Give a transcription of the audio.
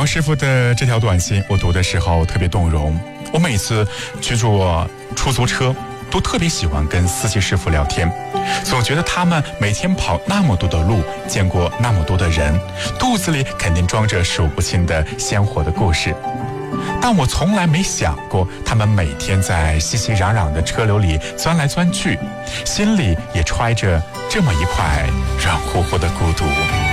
王师傅的这条短信我读的时候特别动容。我每次居住出租车都特别喜欢跟司机师傅聊天，总觉得他们每天跑那么多的路，见过那么多的人，肚子里肯定装着数不清的鲜活的故事。但我从来没想过，他们每天在熙熙攘攘的车流里钻来钻去，心里也揣着这么一块软乎乎的孤独。